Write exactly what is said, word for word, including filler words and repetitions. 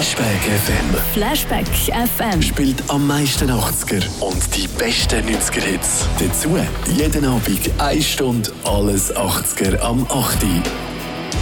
Flashback F M. Flashback F M. Spielt am meisten achtziger und die besten neunziger-Hits. Dazu jeden Abend eine Stunde alles achtziger am acht Uhr.